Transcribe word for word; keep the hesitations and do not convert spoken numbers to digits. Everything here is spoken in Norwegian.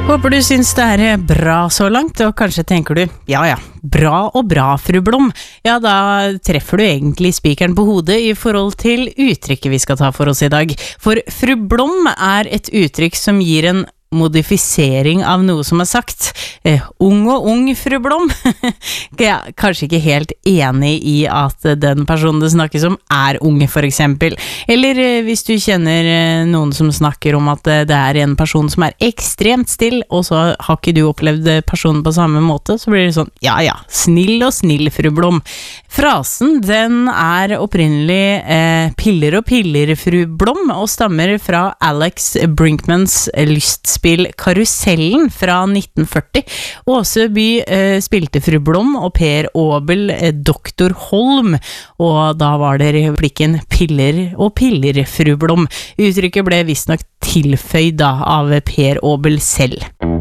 Håper du syns det er bra så langt, og kanskje tenker du, ja ja, bra og bra, fru Blom. Ja, da treffer du egentlig spikeren på hodet i forhold til uttrykket vi skal ta for oss i dag. For fru Blom er et uttrykk som gir en modifisering av noe som er sagt. Eh, ung og ung, fru Blom. Jeg er kanskje ikke helt enig i at den personen det snakkes om er unge, for eksempel. Eller eh, hvis du kjenner eh, noen som snakker om at eh, det er en person som er ekstremt still, og så har ikke du opplevd personen på samme måte, så blir det sånn, ja ja, snill og snill, fru Blom. Frasen, den er opprinnelig eh, piller og piller, fru Blom, og stammer fra Alex Brinkmans lystspill Karusellen fra nitten førti. Åseby eh, spilte fru Blom og Per Aabel eh, doktor Holm, og da var det replikken piller og piller, fru Blom. Uttrykket ble visstnok tilføyd da av Per Aabel selv.